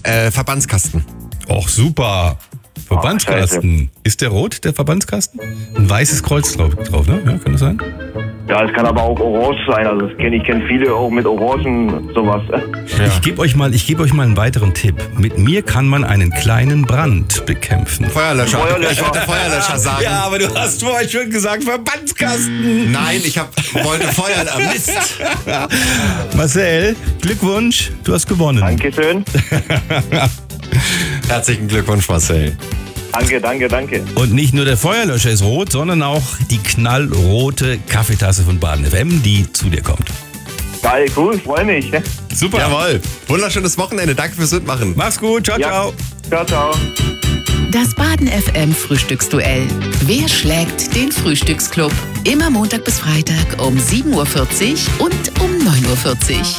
Verbandskasten. Och, super. Verbandskasten. Ist der rot, der Verbandskasten? Ein weißes Kreuz drauf, ne? Ja, kann das sein? Ja, es kann aber auch orange sein. Also ich kenne viele auch mit Orangen sowas. Ja. Ich gebe euch mal einen weiteren Tipp. Mit mir kann man einen kleinen Brand bekämpfen. Feuerlöscher. Feuerlöscher. Ich wollte Feuerlöscher sagen. Ja, aber du hast vorher schon gesagt Verbandskasten. Nein, wollte Feuer... Mist. Marcel, Glückwunsch, du hast gewonnen. Dankeschön. Herzlichen Glückwunsch, Marcel. Danke. Und nicht nur der Feuerlöscher ist rot, sondern auch die knallrote Kaffeetasse von Baden FM, die zu dir kommt. Geil, cool, freue mich. Super. Jawohl. Wunderschönes Wochenende. Danke fürs Mitmachen. Mach's gut. Ciao, ciao. Ciao. Das Baden FM Frühstücksduell. Wer schlägt den Frühstücksclub? Immer Montag bis Freitag um 7.40 Uhr und um 9.40 Uhr.